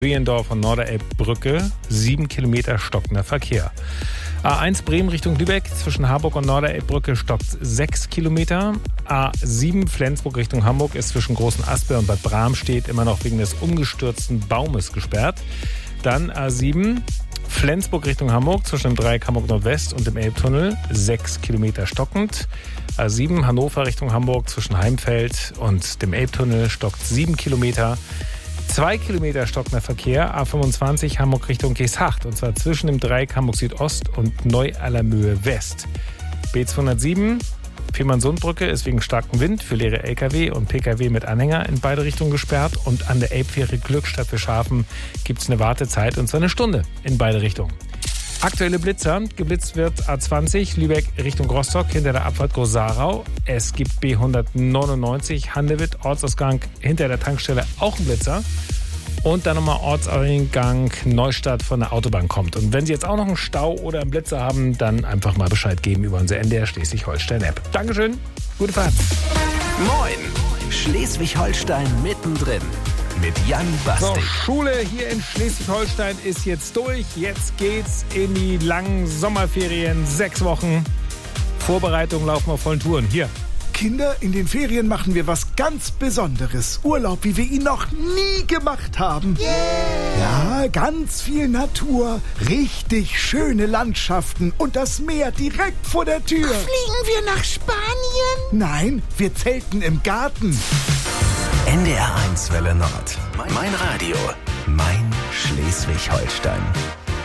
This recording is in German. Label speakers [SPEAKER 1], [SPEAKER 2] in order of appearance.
[SPEAKER 1] Riendorf und Norderelbbrücke 7 Kilometer stockender Verkehr. A1 Bremen Richtung Lübeck zwischen Harburg und Norderelbbrücke stockt 6 Kilometer. A7 Flensburg Richtung Hamburg ist zwischen Großen Asper und Bad Bramstedt immer noch wegen des umgestürzten Baumes gesperrt. Dann A7 Flensburg Richtung Hamburg zwischen dem Dreieck Hamburg Nordwest und dem Elbtunnel 6 Kilometer stockend. A7 Hannover Richtung Hamburg zwischen Heimfeld und dem Elbtunnel stockt 7 Kilometer. 2 Kilometer stockender Verkehr, A25 Hamburg Richtung Geesthacht, und zwar zwischen dem Dreieck Hamburg Südost und Neu-Allermöhe West. B207 Fehmarnsundbrücke ist wegen starkem Wind für leere LKW und PKW mit Anhänger in beide Richtungen gesperrt, und an der Elbfähre Glückstadt für Schafen gibt es eine Wartezeit, und zwar eine Stunde in beide Richtungen. Aktuelle Blitzer. Geblitzt wird A20 Lübeck Richtung Rostock hinter der Abfahrt Groß-Sarau. Es gibt B199 Handewitt Ortsausgang hinter der Tankstelle auch ein Blitzer. Und dann nochmal Ortseingang Neustadt von der Autobahn kommt. Und wenn Sie jetzt auch noch einen Stau oder einen Blitzer haben, dann einfach mal Bescheid geben über unsere NDR Schleswig-Holstein-App. Dankeschön, gute Fahrt.
[SPEAKER 2] Moin, Schleswig-Holstein mittendrin. Mit Jan Bastik.
[SPEAKER 1] So, Schule hier in Schleswig-Holstein ist jetzt durch. Jetzt geht's in die langen Sommerferien. 6 Wochen. Vorbereitungen laufen auf vollen Touren. Hier.
[SPEAKER 3] Kinder, in den Ferien machen wir was ganz Besonderes. Urlaub, wie wir ihn noch nie gemacht haben. Yeah. Ja, ganz viel Natur, richtig schöne Landschaften und das Meer direkt vor der Tür.
[SPEAKER 4] Fliegen wir nach Spanien?
[SPEAKER 3] Nein, wir zelten im Garten.
[SPEAKER 2] NDR 1 Welle Nord. Mein Radio. Mein Schleswig-Holstein.